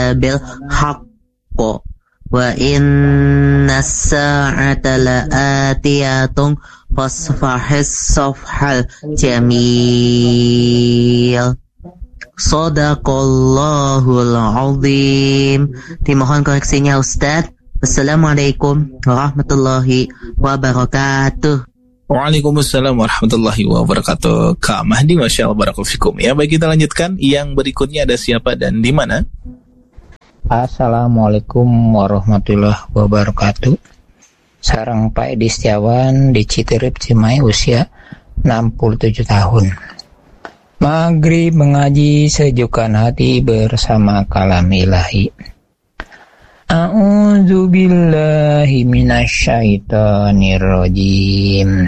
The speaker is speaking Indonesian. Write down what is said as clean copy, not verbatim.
bil haqqo wa innas sa'ata la'atiyatun fasfahis safhal jamil. Shadaqallahul azim. Dimohon koreksinya Ustaz. Wassalamualaikum warahmatullahi wabarakatuh. Waalaikumsalam warahmatullahi wabarakatuh. Kak Mahdi, Masya Allah, barakallahu fikum. Ya, baik, kita lanjutkan. Yang berikutnya ada siapa dan di mana? Assalamualaikum warahmatullahi wabarakatuh. Sareng Pak Edi Setiawan di Citirip Cimahi, usia 67 tahun. Maghrib mengaji sejukkan hati bersama kalam ilahi. A'udzu billahi minasyaitonir rajim.